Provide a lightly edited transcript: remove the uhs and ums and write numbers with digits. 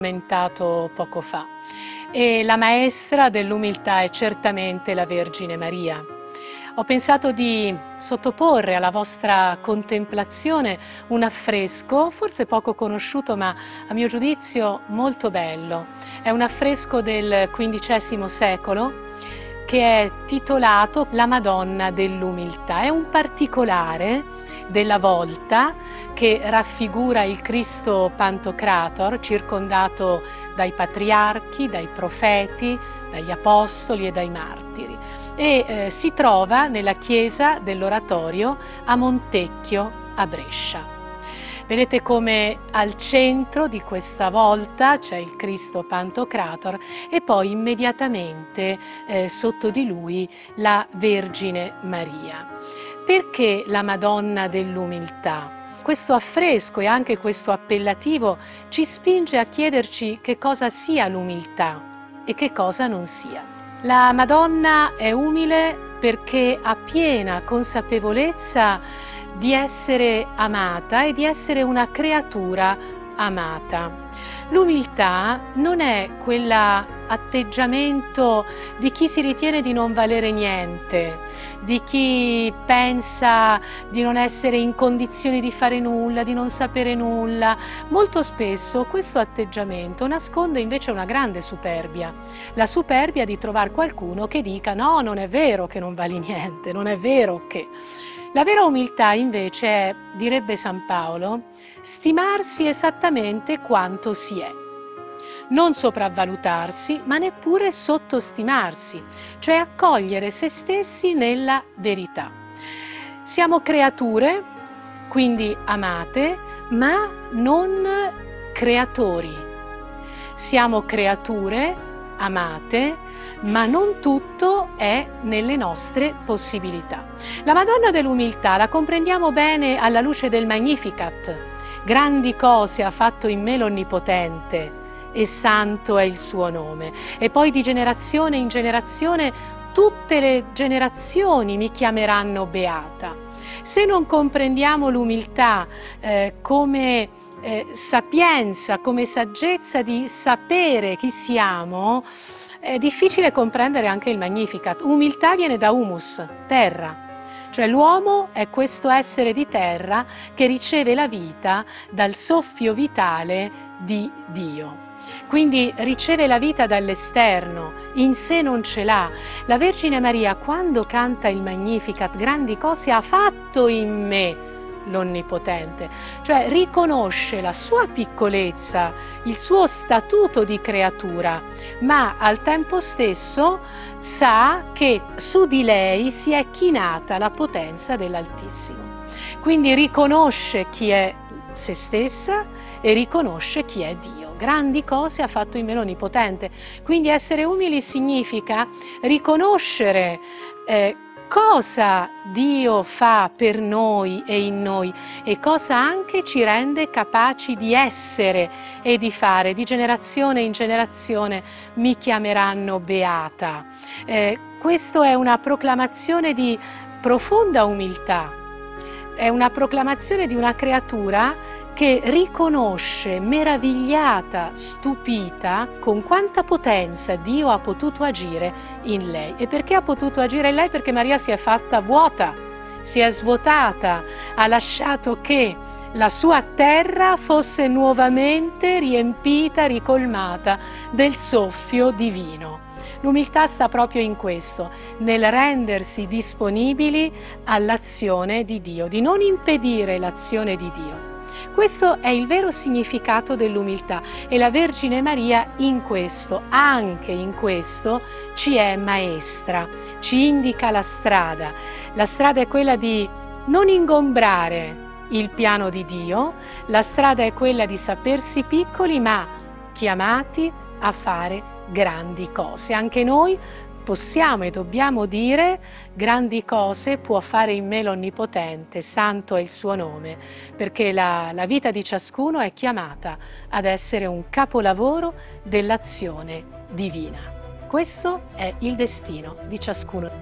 commentato poco fa. E la maestra dell'umiltà è certamente la Vergine Maria. Ho pensato di sottoporre alla vostra contemplazione un affresco, forse poco conosciuto, ma a mio giudizio molto bello. È un affresco del XV secolo che è titolato La Madonna dell'Umiltà. È un particolare della volta che raffigura il Cristo Pantocrator, circondato dai patriarchi, dai profeti, dagli apostoli e dai martiri, e si trova nella chiesa dell'Oratorio a Montecchio a Brescia. Vedete come al centro di questa volta c'è il Cristo Pantocrator e poi immediatamente sotto di lui la Vergine Maria. Perché la Madonna dell'Umiltà? Questo affresco e anche questo appellativo ci spinge a chiederci che cosa sia l'umiltà e che cosa non sia. La Madonna è umile perché ha piena consapevolezza di essere amata e di essere una creatura amata. L'umiltà non è quell'atteggiamento di chi si ritiene di non valere niente, di chi pensa di non essere in condizioni di fare nulla, di non sapere nulla. Molto spesso questo atteggiamento nasconde invece una grande superbia, la superbia di trovare qualcuno che dica no, non è vero che non vali niente, non è vero che... La vera umiltà invece è, direbbe San Paolo, stimarsi esattamente quanto si è. Non sopravvalutarsi, ma neppure sottostimarsi, cioè accogliere se stessi nella verità. Siamo creature, quindi amate, ma non creatori. Siamo creature amate, ma non tutto è nelle nostre possibilità. La Madonna dell'Umiltà la comprendiamo bene alla luce del Magnificat. Grandi cose ha fatto in me l'Onnipotente e santo è il suo nome. E poi di generazione in generazione tutte le generazioni mi chiameranno beata. Se non comprendiamo l'umiltà come sapienza, come saggezza di sapere chi siamo, è difficile comprendere anche il Magnificat. Umiltà viene da humus, terra, cioè l'uomo è questo essere di terra che riceve la vita dal soffio vitale di Dio. Quindi riceve la vita dall'esterno, in sé non ce l'ha. La Vergine Maria, quando canta il Magnificat, grandi cose ha fatto in me l'Onnipotente, cioè riconosce la sua piccolezza, il suo statuto di creatura, ma al tempo stesso sa che su di lei si è chinata la potenza dell'Altissimo. Quindi riconosce chi è se stessa e riconosce chi è Dio. Grandi cose ha fatto in me l'Onnipotente. Quindi essere umili significa riconoscere cosa Dio fa per noi e in noi e cosa anche ci rende capaci di essere e di fare. Di generazione in generazione mi chiameranno beata. Questo è una proclamazione di profonda umiltà, è una proclamazione di una creatura che riconosce, meravigliata, stupita, con quanta potenza Dio ha potuto agire in lei. E perché ha potuto agire in lei? Perché Maria si è fatta vuota, si è svuotata, ha lasciato che la sua terra fosse nuovamente riempita, ricolmata del soffio divino. L'umiltà sta proprio in questo, nel rendersi disponibili all'azione di Dio, di non impedire l'azione di Dio. Questo è il vero significato dell'umiltà e la Vergine Maria in questo, anche in questo, ci è maestra, ci indica la strada. La strada è quella di non ingombrare il piano di Dio, la strada è quella di sapersi piccoli ma chiamati a fare grandi cose. Anche noi possiamo e dobbiamo dire grandi cose può fare in me l'Onnipotente, santo è il suo nome, perché la vita di ciascuno è chiamata ad essere un capolavoro dell'azione divina. Questo è il destino di ciascuno.